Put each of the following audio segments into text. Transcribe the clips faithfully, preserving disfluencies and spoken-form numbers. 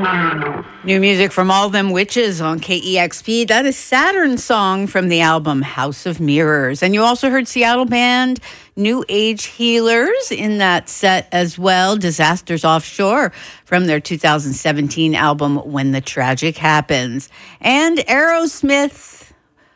New music from All Them Witches on K E X P. That is Saturn's song from the album House of Mirrors. And you also heard Seattle band New Age Healers in that set as well. Disasters Offshore from their two thousand seventeen album When the Tragic Happens. And Aerosmith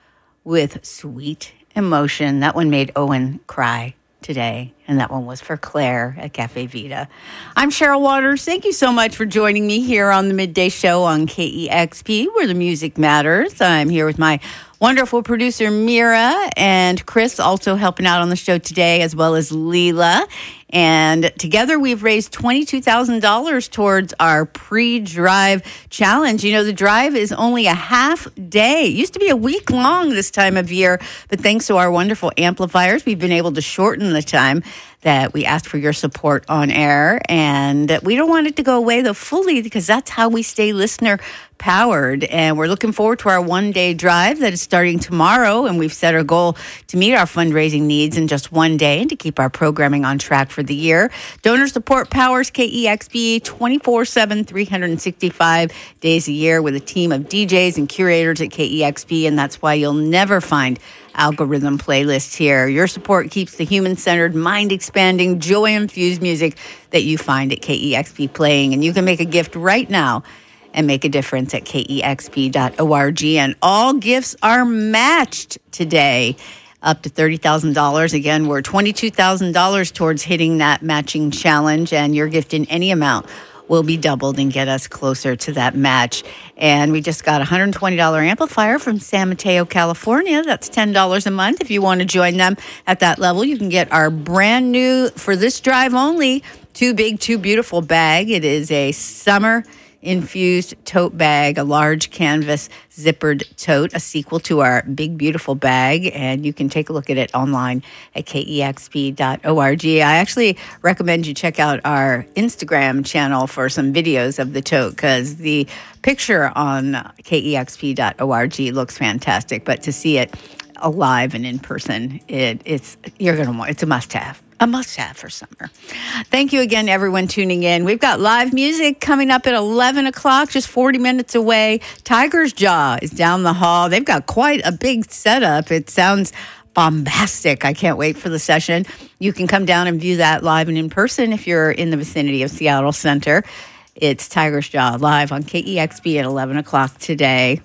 with Sweet Emotion. That one made Owen cry today, and that one was for Claire at Cafe Vita. I'm Cheryl Waters. Thank you so much for joining me here on the Midday Show on K E X P, where the music matters. I'm here with my wonderful producer, Mira, and Chris also helping out on the show today, as well as Leela. And together we've raised twenty-two thousand dollars towards our pre-drive challenge. You know, the drive is only a half day. It used to be a week long this time of year, but thanks to our wonderful amplifiers, we've been able to shorten the time that we asked for your support on air. And we don't want it to go away, though, fully, because that's how we stay listener powered. And we're looking forward to our one-day drive that is starting tomorrow. And we've set our goal to meet our fundraising needs in just one day and to keep our programming on track for the year. Donor support powers K E X P twenty-four seven, three hundred sixty-five days a year with a team of D Js and curators at K E X P. And that's why you'll never find algorithm playlists here. Your support keeps the human-centered, mind-expanding, joy-infused music that you find at K E X P playing. And you can make a gift right now and make a difference at K E X P dot org. And all gifts are matched today up to thirty thousand dollars. Again, we're twenty-two thousand dollars towards hitting that matching challenge, and your gift in any amount will be doubled and get us closer to that match. And we just got a one hundred twenty dollars amplifier from San Mateo, California. That's ten dollars a month. If you want to join them at that level, you can get our brand new, for this drive only, Too Big, Too Beautiful bag. It is a summer infused tote bag, a large canvas zippered tote, a sequel to our Big Beautiful bag, and you can take a look at it online at K E X P dot org. I actually recommend you check out our Instagram channel for some videos of the tote, because the picture on K E X P dot org looks fantastic, but to see it alive and in person, it, it's you're gonna want it's a must-have. A must-have for summer. Thank you again, everyone, tuning in. We've got live music coming up at eleven o'clock, just forty minutes away. Tiger's Jaw is down the hall. They've got quite a big setup. It sounds bombastic. I can't wait for the session. You can come down and view that live and in person if you're in the vicinity of Seattle Center. It's Tiger's Jaw live on K E X P at eleven o'clock today.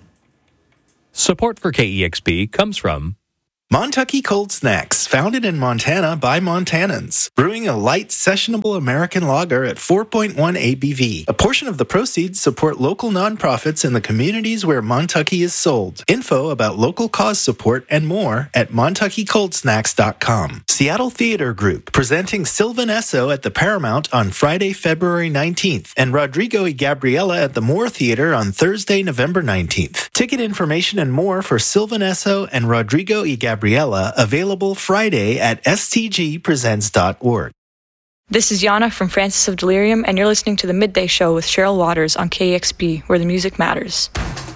Support for K E X P comes from Montucky Cold Snacks, founded in Montana by Montanans, brewing a light, sessionable American lager at four point one A B V. A portion of the proceeds support local nonprofits in the communities where Montucky is sold. Info about local cause support and more at montucky cold snacks dot com. Seattle Theater Group, presenting Sylvan Esso at the Paramount on Friday, February nineteenth, and Rodrigo y Gabriela at the Moore Theater on Thursday, November nineteenth. Ticket information and more for Sylvan Esso and Rodrigo y Gabriela Gabriella, available Friday at s t g presents dot org. This is Yana from Francis of Delirium, and you're listening to The Midday Show with Cheryl Waters on K E X P, where the music matters.